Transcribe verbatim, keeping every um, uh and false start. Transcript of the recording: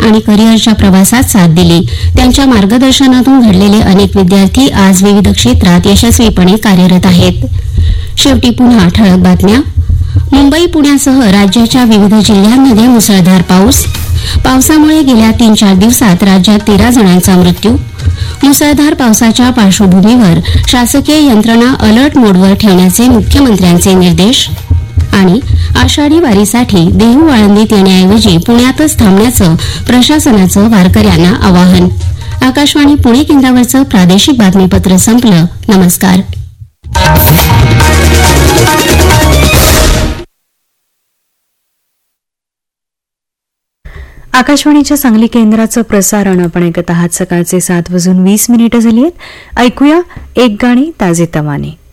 आणि करिअरच्या प्रवासात साथ दिली. त्यांच्या मार्गदर्शनातून घडलेले अनेक विद्यार्थी आज विविध क्षेत्रात यशस्वीपणे कार्यरत आहेत. शेवटी पुन्हा ठळक बातम्या. मुंबई पुण्यासह राज्याच्या विविध जिल्ह्यांमध्ये मुसळधार पाऊस. पावसामुळे गेल्या तीन चार दिवसात राज्यात तेरा जणांचा मृत्यू. मुसळधार पावसाच्या पार्श्वभूमीवर शासकीय यंत्रणा अलर्ट मोडवर ठेवण्याचे मुख्यमंत्र्यांचे निर्देश. आणि आषाढी वारीसाठी देहू आळंदीत येण्याऐवजी पुण्यातच थांबण्याचं प्रशासनाचं वारकऱ्यांना आवाहन. आकाशवाणी पुणे केंद्रावरचं प्रादेशिक बातमीपत्र संपलं. नमस्कार. आकाशवाणीच्या सांगली केंद्राचं प्रसारण आपण ऐकत आहात. सकाळचे सात वाजून वीस मिनिटं झाली आहेत. ऐकूया एक गाणी ताजेतवाने.